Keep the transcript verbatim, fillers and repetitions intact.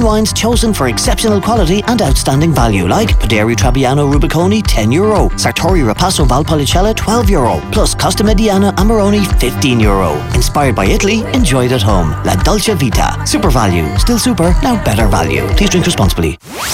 wines chosen for exceptional quality and outstanding value, like Paderi Trebbiano Rubiconi, ten euro, Sartori Rapasso Valpolicella, twelve euro, plus Costa Mediana Amarone, fifteen euro. Inspired by Italy, enjoyed at home. La Dolce Vita. Super value. Still super, now better value. Please drink responsibly.